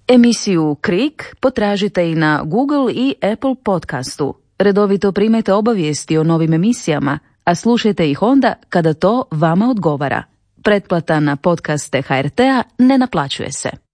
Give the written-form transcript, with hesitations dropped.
Emisiju Krik potražite i na Google i Apple podcastu. Redovito primajte obavijesti o novim emisijama, a slušajte ih onda kada to vama odgovara. Pretplata na podcaste HRT-a ne naplaćuje se.